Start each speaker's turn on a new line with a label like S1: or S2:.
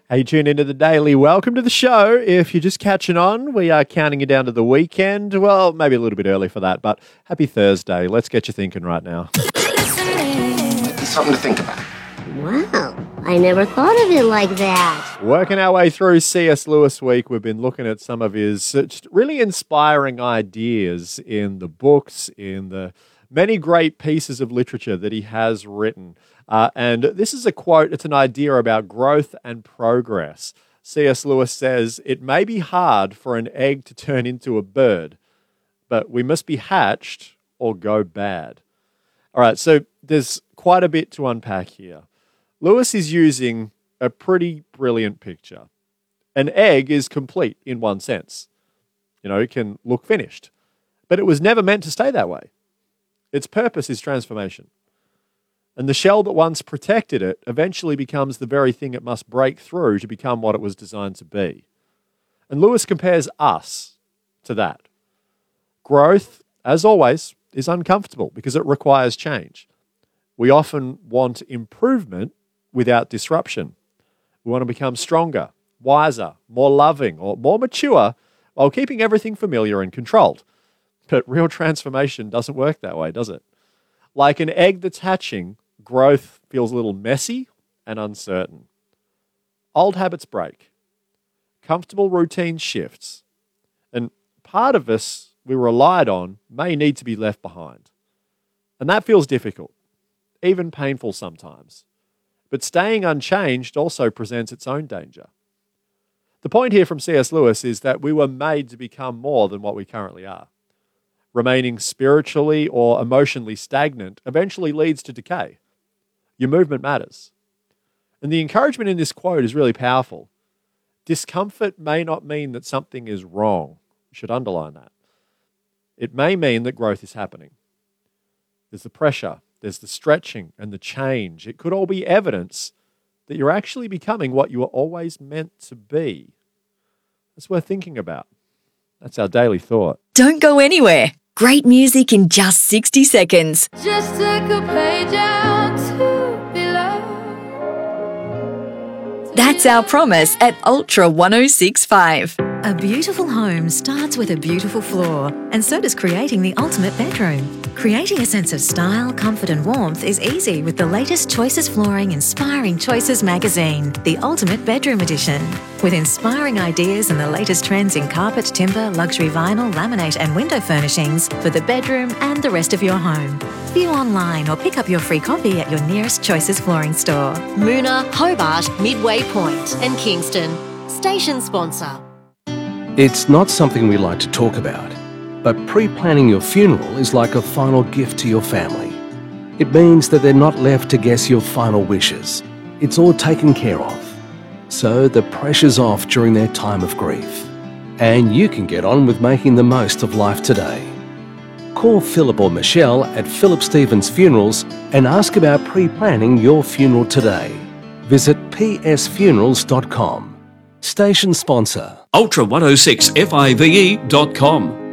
S1: Hey, tune into the Daily. Welcome to the show. If you're just catching on, we are counting you down to the weekend. Well, maybe a little bit early for that, but happy Thursday. Let's get you thinking right now.
S2: Something to think about.
S3: Wow, I never thought of it like that.
S1: Working our way through C.S. Lewis Week, we've been looking at some of his just really inspiring ideas in the books, in the many great pieces of literature that he has written. And this is a quote, it's an idea about growth and progress. C.S. Lewis says, "It may be hard for an egg to turn into a bird, but we must be hatched or go bad." All right, so there's quite a bit to unpack here. Lewis is using a pretty brilliant picture. An egg is complete in one sense. It can look finished, but it was never meant to stay that way. Its purpose is transformation. And the shell that once protected it eventually becomes the very thing it must break through to become what it was designed to be. And Lewis compares us to that. Growth, as always, is uncomfortable because it requires change. We often want improvement without disruption. We want to become stronger, wiser, more loving, or more mature while keeping everything familiar and controlled. But real transformation doesn't work that way, does it? Like an egg that's hatching, growth feels a little messy and uncertain. Old habits break. Comfortable routine shifts. And part of us we relied on may need to be left behind. And that feels difficult, even painful sometimes. But staying unchanged also presents its own danger. The point here from C.S. Lewis is that we were made to become more than what we currently are. Remaining spiritually or emotionally stagnant eventually leads to decay. Your movement matters. And the encouragement in this quote is really powerful. Discomfort may not mean that something is wrong. You should underline that. It may mean that growth is happening. There's the pressure, there's the stretching and the change. It could all be evidence that you're actually becoming what you were always meant to be. That's worth thinking about. That's our daily thought.
S4: Don't go anywhere. Great music in just 60 seconds.
S5: Just take a page out to be loved.
S4: That's our promise at Ultra 106.5.
S6: A beautiful home starts with a beautiful floor, and so does creating the ultimate bedroom. Creating a sense of style, comfort and warmth is easy with the latest Choices Flooring Inspiring Choices magazine, the Ultimate Bedroom Edition. With inspiring ideas and the latest trends in carpet, timber, luxury vinyl, laminate and window furnishings for the bedroom and the rest of your home. View online or pick up your free copy at your nearest Choices Flooring store.
S7: Moona, Hobart, Midway Point and Kingston. Station sponsor.
S8: It's not something we like to talk about, but pre-planning your funeral is like a final gift to your family. It means that they're not left to guess your final wishes. It's all taken care of. So the pressure's off during their time of grief. And you can get on with making the most of life today. Call Philip or Michelle at Philip Stevens Funerals and ask about pre-planning your funeral today. Visit psfunerals.com. Station sponsor.
S9: Ultra106FIVE.com